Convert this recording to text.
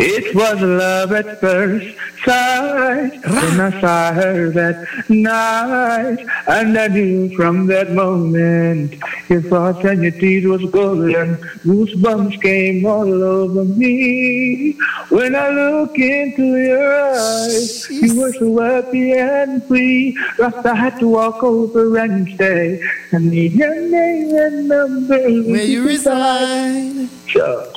It was love at first sight when I saw her that night, and I knew from that moment your thoughts and your teeth was golden. Goosebumps came all over me when I look into your eyes. You were so happy and free. Rasta had to walk over and say, I need your name and number. Where you reside? Sure.